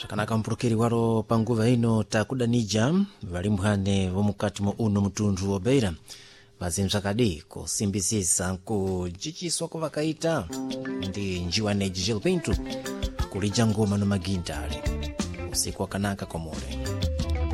Takanaka mpurukiri waro panguva ino takudanija valimphane vomukati mo uno mtundu wobeira vazimzakadi kusimbisisa nkujichiswa kuvakaita ndi njiwane Gilpinto kulija ngoma no magintali usiku wakanaka komore.